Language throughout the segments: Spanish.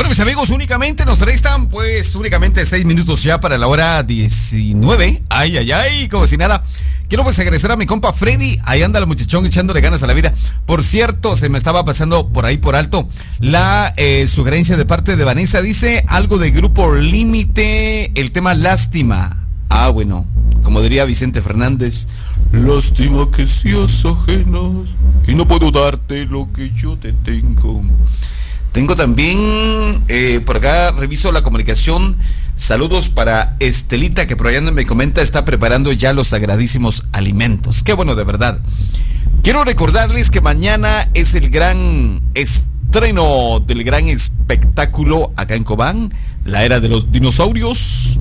Bueno, mis amigos, únicamente nos restan únicamente 6 minutos ya para la hora 19. Ay, ay, ay, como si nada. Quiero agradecer a mi compa Freddy. Ahí anda el muchachón echándole ganas a la vida. Por cierto, se me estaba pasando por ahí por alto la sugerencia de parte de Vanessa. Dice algo de Grupo Límite, el tema Lástima. Ah, bueno, como diría Vicente Fernández, lástima que seas ajenos y no puedo darte lo que yo te tengo. Tengo también, por acá reviso la comunicación. Saludos para Estelita, que por allá me comenta, está preparando ya los sagradísimos alimentos. Qué bueno, de verdad. Quiero recordarles que mañana es el gran estreno del gran espectáculo acá en Cobán, la era de los dinosaurios.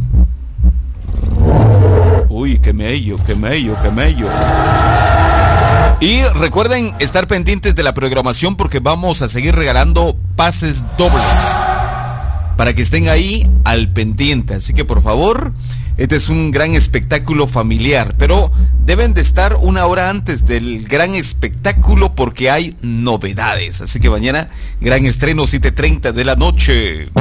Uy, qué mello. Y recuerden estar pendientes de la programación porque vamos a seguir regalando pases dobles para que estén ahí al pendiente. Así que por favor, este es un gran espectáculo familiar, pero deben de estar una hora antes del gran espectáculo porque hay novedades. Así que mañana, gran estreno, 7:30 de la noche.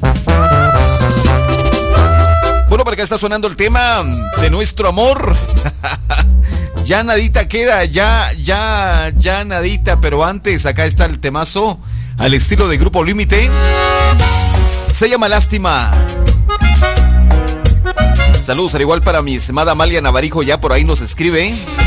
Bueno, por acá está sonando el tema de nuestro amor. Ya nadita queda, ya nadita, pero antes acá está el temazo al estilo de Grupo Límite. Se llama Lástima. Saludos al igual para mi estimada Amalia Navarijo, ya por ahí nos escribe.